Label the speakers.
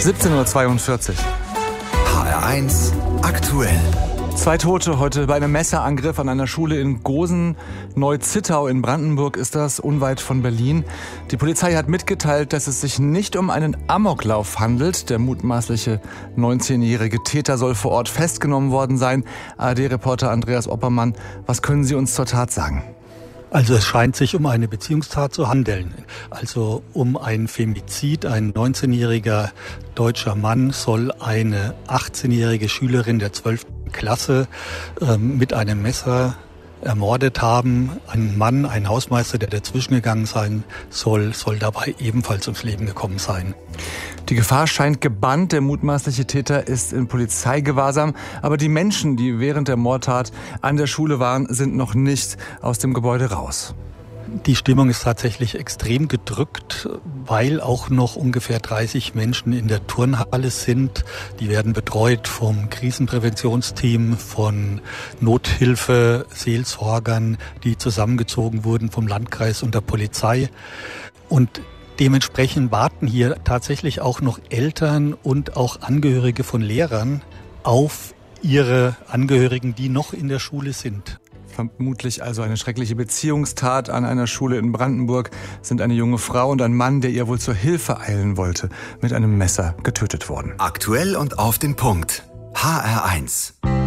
Speaker 1: 17:42 Uhr.
Speaker 2: HR1 aktuell.
Speaker 1: 2 Tote heute bei einem Messerangriff an einer Schule in Gosen-Neu-Zittau in Brandenburg ist das, unweit von Berlin. Die Polizei hat mitgeteilt, dass es sich nicht um einen Amoklauf handelt. Der mutmaßliche 19-jährige Täter soll vor Ort festgenommen worden sein. ARD-Reporter Andreas Oppermann, was können Sie uns zur Tat sagen?
Speaker 3: Also es scheint sich um eine Beziehungstat zu handeln, also um ein Femizid. Ein 19-jähriger deutscher Mann soll eine 18-jährige Schülerin der 12. Klasse mit einem Messer ermordet haben. Ein Mann, ein Hausmeister, der dazwischen gegangen sein soll dabei ebenfalls ums Leben gekommen sein.
Speaker 1: Die Gefahr scheint gebannt. Der mutmaßliche Täter ist in Polizeigewahrsam. Aber die Menschen, die während der Mordtat an der Schule waren, sind noch nicht aus dem Gebäude raus.
Speaker 3: Die Stimmung ist tatsächlich extrem gedrückt, weil auch noch ungefähr 30 Menschen in der Turnhalle sind. Die werden betreut vom Krisenpräventionsteam, von Nothilfe, Seelsorgern, die zusammengezogen wurden vom Landkreis und der Polizei. Und dementsprechend warten hier tatsächlich auch noch Eltern und auch Angehörige von Lehrern auf ihre Angehörigen, die noch in der Schule sind.
Speaker 1: Vermutlich also eine schreckliche Beziehungstat an einer Schule in Brandenburg sind eine junge Frau und ein Mann, der ihr wohl zur Hilfe eilen wollte, mit einem Messer getötet worden.
Speaker 2: Aktuell und auf den Punkt. HR1.